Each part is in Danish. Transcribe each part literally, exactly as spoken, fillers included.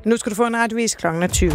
Nu skal du få en retvis klokken tyve.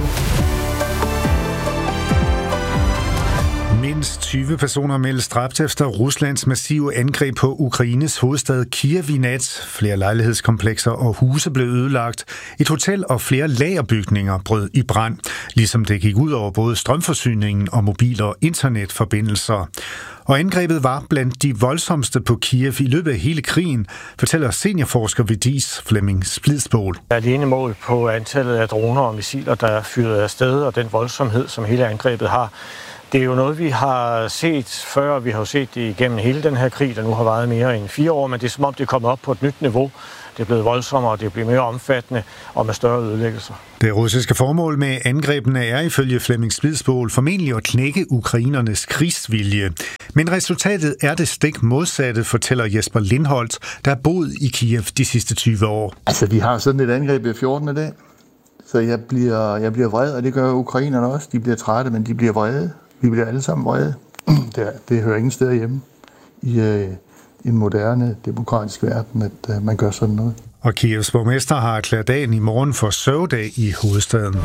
Mindst tyve personer meldes dræbt efter Ruslands massive angreb på Ukraines hovedstad Kiev i nat. Flere lejlighedskomplekser og huse blev ødelagt. Et hotel og flere lagerbygninger brød i brand, ligesom det gik ud over både strømforsyningen og mobil- og internetforbindelser. Og angrebet var blandt de voldsomste på Kiev i løbet af hele krigen, fortæller seniorforsker ved D I S Flemming Splidsboel. Alene mål på antallet af droner og missiler, der er fyret afsted, og den voldsomhed, som hele angrebet har. Det er jo noget, vi har set før. Vi har jo set det igennem hele den her krig, der nu har varet mere end fire år, men det er som om, det er kommet op på et nyt niveau. Det er blevet voldsommere, det er blevet mere omfattende og med større ødelæggelser. Det russiske formål med angrebene er ifølge Flemming Splidsboel formentlig at knække ukrainernes krigsvilje. Men resultatet er det stik modsatte, fortæller Jesper Lindholt, der har boet i Kiev de sidste tyve år. Altså, vi har sådan et angreb i fjortende dag, så jeg bliver, jeg bliver vred, og det gør ukrainerne også. De bliver trætte, men de bliver vrede. Vi bliver alle sammen vrede. Det, det hører ingen steder hjemme i øh, en moderne, demokratisk verden, at øh, man gør sådan noget. Og Kievs borgmester har erklæret dagen i morgen for sørgedag i hovedstaden.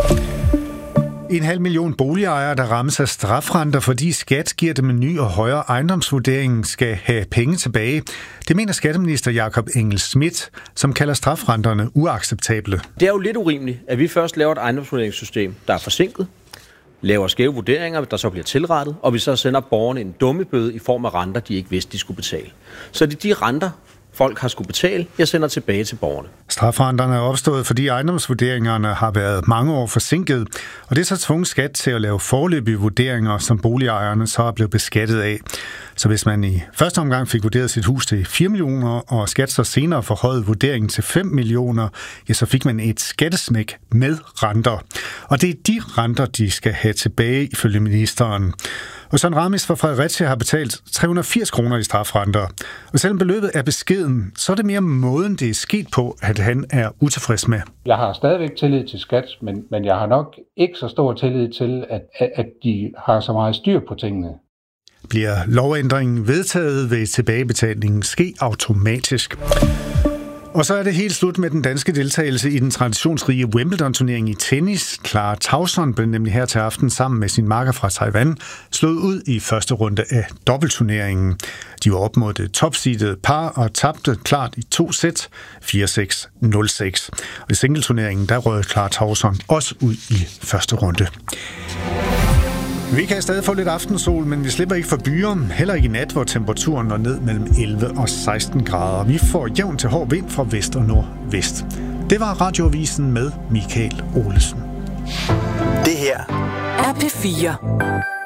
En halv million boligejere, der rammes af strafrenter, fordi skat giver dem en ny og højere ejendomsvurdering, skal have penge tilbage. Det mener skatteminister Jakob Engel-Schmidt, som kalder strafrenterne uacceptable. Det er jo lidt urimeligt, at vi først laver et ejendomsvurderingssystem, der er forsinket, laver skæve vurderinger, der så bliver tilrettet, og vi så sender borgerne en dummebøde i form af renter, de ikke vidste, de skulle betale. Så det er de renter, folk har skulle betale, jeg sender tilbage til borgerne. Strafrenterne er opstået, fordi ejendomsvurderingerne har været mange år forsinket, og det er så tvunget skat til at lave foreløbige vurderinger, som boligejerne så er blevet beskattet af. Så hvis man i første omgang fik vurderet sit hus til fire millioner, og skat så senere forhøjede vurderingen til fem millioner, ja, så fik man et skattesmæk med renter. Og det er de renter, de skal have tilbage, ifølge ministeren. Og Søren Ramis fra Fredericia har betalt tre hundrede og firs kroner i strafrenter. Og selvom beløbet er beskeden, så er det mere måden, det er sket på, at han er utilfreds med. Jeg har stadigvæk tillid til skat, men, men jeg har nok ikke så stor tillid til, at, at de har så meget styr på tingene. Bliver lovændringen vedtaget, vil tilbagebetalingen ske automatisk. Og så er det helt slut med den danske deltagelse i den traditionsrige Wimbledon-turnering i tennis. Clara Tauson blev nemlig her til aften sammen med sin makker fra Taiwan slået ud i første runde af dobbeltturneringen. De var op mod det topseedede par og tabte klart i to sæt, fire seks, nul seks. Og i singleturneringen, der røg Clara Tauson også ud i første runde. Vi kan stadig få lidt aftensol, men vi slipper ikke for byer. Heller ikke i nat, hvor temperaturen når ned mellem elleve og seksten grader. Vi får jævn til hård vind fra vest og nordvest. Det var Radioavisen med Michael Olesen. Det her er P fire.